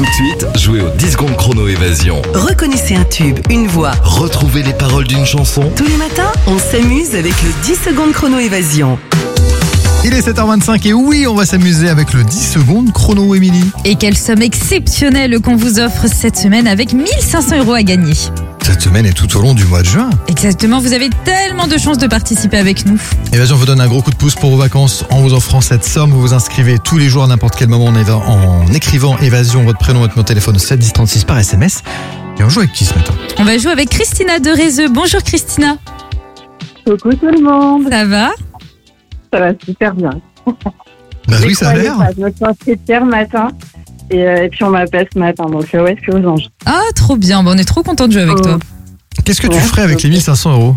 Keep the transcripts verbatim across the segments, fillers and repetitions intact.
Tout de suite, jouez au dix secondes chrono évasion. Reconnaissez un tube, une voix. Retrouvez les paroles d'une chanson. Tous les matins, on s'amuse avec le dix secondes chrono évasion. Il est sept heures vingt-cinq et oui, on va s'amuser avec le dix secondes chrono, Émilie. Et quelle somme exceptionnelle qu'on vous offre cette semaine avec mille cinq cents euros à gagner. Cette semaine est tout au long du mois de juin. Exactement, vous avez tellement de chances de participer avec nous. Évasion vous donne un gros coup de pouce pour vos vacances en vous offrant cette somme. Vous vous inscrivez tous les jours à n'importe quel moment en, éva- en écrivant Évasion, votre prénom, votre numéro de téléphone au sept dix trente-six par S M S. Et on joue avec qui ce matin? On va jouer avec Christina de Rézeux. Bonjour Christina. Coucou tout le monde, Ça va? ça va super bien. Bah oui, ça a croyais l'air. pas, je me suis inscrite hier matin et, euh, et puis on m'appelle ce matin, donc euh, ouais, je suis aux anges. Ah, trop bien. Bon, on est trop content de jouer avec Oh. toi. Qu'est-ce que tu Ouais, ferais avec ok. les mille cinq cents euros?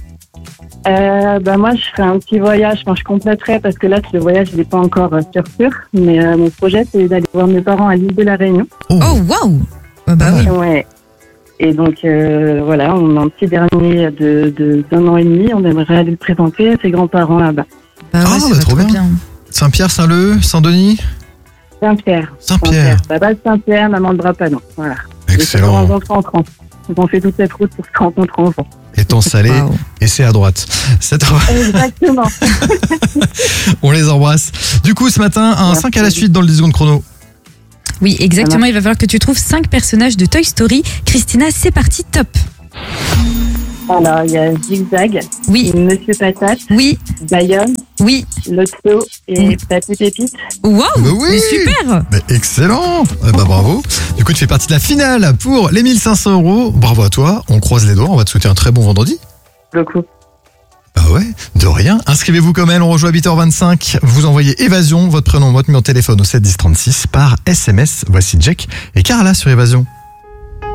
Euh, bah moi je ferai un petit voyage, enfin je compléterai parce que là le voyage il n'est pas encore euh, sûr sûr, mais euh, mon projet c'est d'aller voir mes parents à l'île de la Réunion. Oh, Oh, waouh. Ah bah oui. Ouais. Et donc euh, voilà, on a un petit dernier de, de, d'un an et demi, on aimerait aller le présenter à ses grands-parents là-bas. Bah ouais, Ah, ça bah, va trop bien. Saint-Pierre, Saint-Leu, Saint-Denis? Saint-Pierre. Saint-Pierre. Papa de Saint-Pierre, maman de Drapanon. Voilà. Excellent. Les enfants en France. Donc on fait toute cette route pour se rencontrer ensemble. Étant salé, Waouh. et c'est à droite. sept heures Exactement. On les embrasse. Du coup, ce matin, un Merci. cinq à la suite dans le dix secondes chrono. Oui, exactement. Il va falloir que tu trouves cinq personnages de Toy Story. Christina, c'est parti, top. Alors, il y a Zigzag, Oui, Monsieur Patate, oui, Bayonne, oui. Lotso et Papy Pépite. Waouh, Bah oui. mais super. Mais excellent. Eh bah, bravo. Du coup, tu fais partie de la finale pour les mille cinq cents euros. Bravo à toi. On croise les doigts. On va te souhaiter un très bon vendredi. Beaucoup. Bah ouais, de rien. Inscrivez-vous comme elle. On rejoue à huit heures vingt-cinq. Vous envoyez Évasion, votre prénom, votre numéro de téléphone au sept dix trente-six par S M S. Voici Jack et Carla sur Évasion.